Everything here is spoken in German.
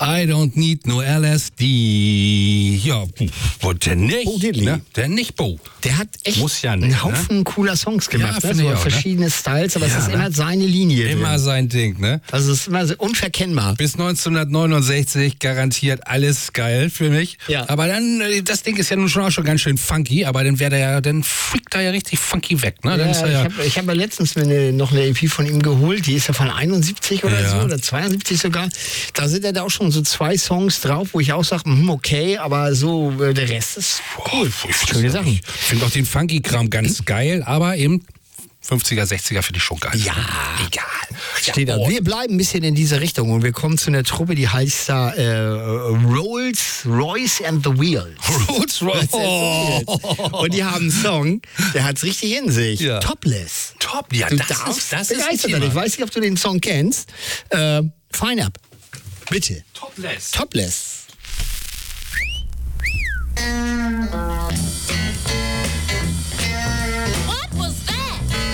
I don't need no LSD. Ja, der nicht. Bo Diddley. Ne? Der nicht Bo. Der hat echt Muss ja nicht, einen Haufen cooler Songs gemacht. Ja, Ne? finde So ich auch, verschiedene Styles, aber Ja, es ist ne? immer seine Linie. Immer drin. sein Ding, ne? Also es ist immer so unverkennbar. Bis 1969 garantiert alles geil für mich. Ja. Aber dann, das Ding ist ja nun schon ganz schön funky, aber dann dann fliegt er ja richtig funky weg, ne? Dann ist er Ja, ich hab ja letztens mir noch eine EP von ihm geholt, die ist ja von 71 oder Ja. so, oder 72 sogar. Da sind ja da auch schon so 2 Songs drauf, wo ich auch sage, okay, aber so der Rest ist cool. Schöne Sachen. Ich finde auch den Funky-Kram ganz geil, aber eben 50er, 60er finde ich schon geil. Ja, egal. Steht da. Wir bleiben ein bisschen in dieser Richtung und wir kommen zu einer Truppe, die heißt da Rolls Royce and the Wheels. Rolls Royce. Und die haben einen Song, der hat's richtig in sich. Ja. Topless. Top, ja, Du das darfst ist begeistert sein. Ich weiß nicht, ob du den Song kennst. Fine Up. Bitte. Topless. Topless.